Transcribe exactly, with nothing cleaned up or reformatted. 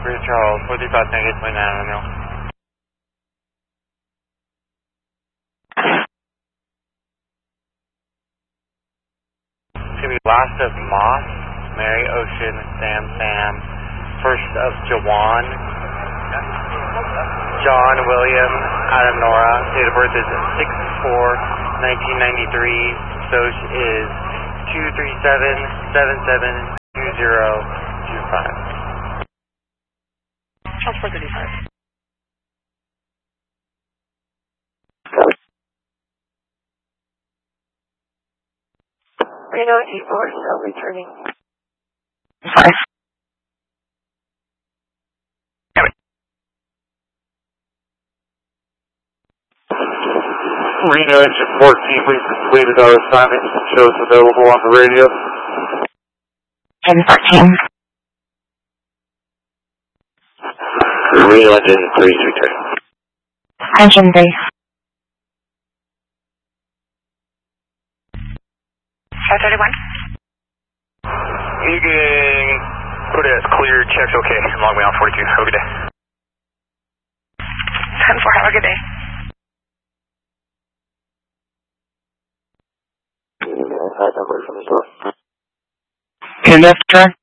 Great Charles, four three five, negative point nine on the mill. It's going to be last of Moss, Mary Ocean, Sam Sam, first of Jawan, John William, Adam Nora. Date of birth is six four nineteen ninety-three. Soch is two three seven seven seven two zero two five. Charles four thirty-five. Reno eight four, still returning. Five. Reno engine fourteen, please completed our assignment. Shows available on the radio. ten fourteen. Reno engine three, return. Engine three. five thirty-one. You can put it as clear, checks okay. Log me on forty-two. Have a good day. ten four, have a good day. High number from the store. Can left turn.